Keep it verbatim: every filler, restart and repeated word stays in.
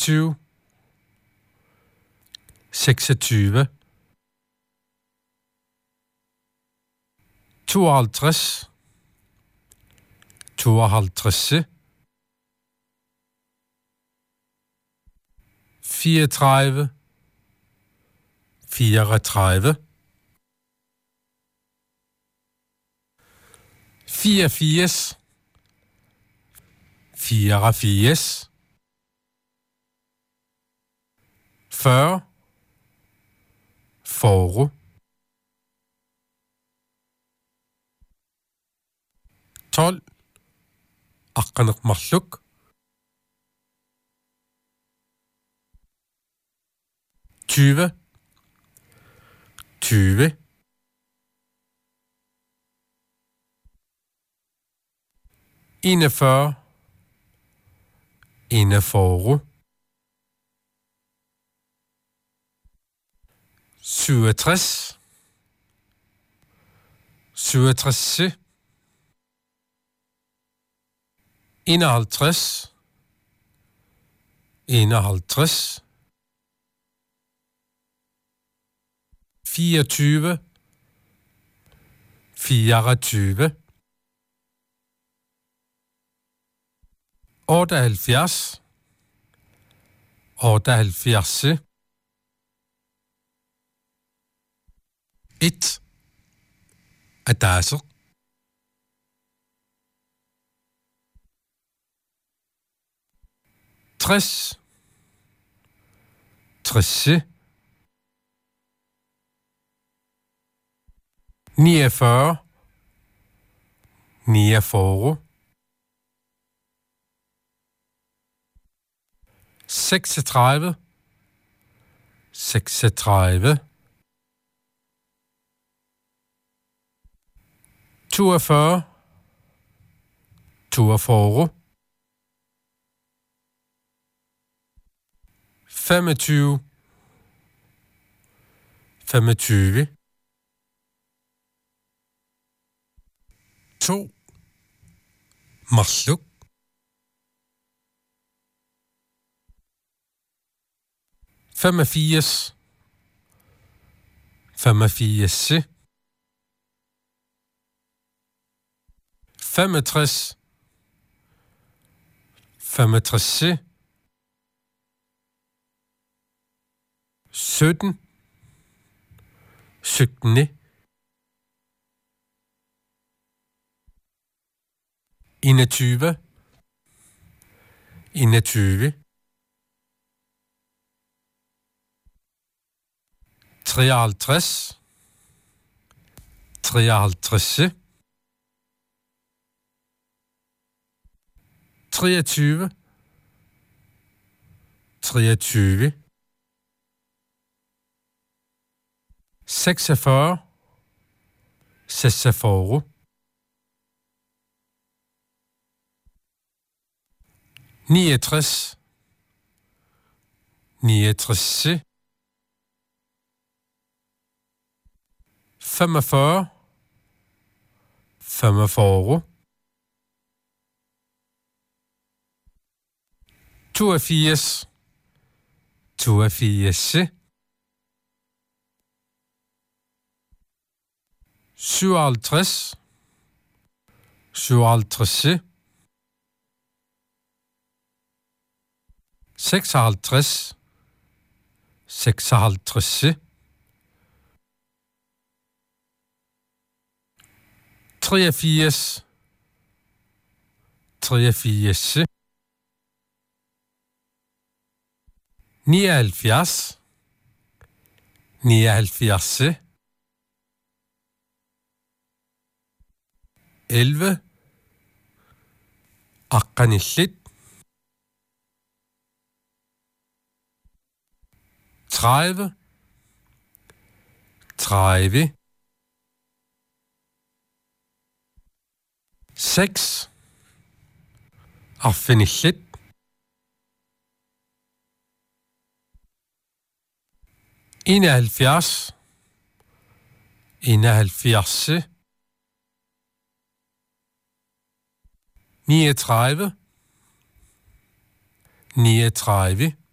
seksogtyve, seksogtyve, tooghalvtreds, tooghalvtreds, fireogtredive, fireogtredive, fireogfirs, fireogfirs, fyrre, fyrre, tolv, aqqaneqmarluk, tyve, tyve, enogfyrre, enogfyrre, syvogtres, syvogtres, enoghalvtreds, enoghalvtreds, fireogtyve, fireogtyve, otteoghalvfjerds, otteoghalvfjerds, et, adasser, tres, tresse, niogfyrre, niogfyrre, seksogtredive, seksogtredive, toogfyrre, toogfyrre, femogtyve, femogtyve, to, marluk, femogfirs, femogfirs, femogtres, femogtres, sytten, sytten, enogtyve, enogtyve, treoghalvtreds, treoghalvtreds, treogtyve, treogtyve, seksogfyrre, seksogfyrre, niogtres, niogtres, femogfyrre, femogfyrre, toogfirs, toogfirs, syvoghalvtreds, syvoghalvtreds, seksoghalvtreds, seksoghalvtreds, treogfirs, treogfirs, nioghalvfjerds, nioghalvfjerds, elleve, aqqanillit, tredive, tredive, seks, arfinillit, enoghalvfjerds, enoghalvfjerds, niogtredive, niogtredive,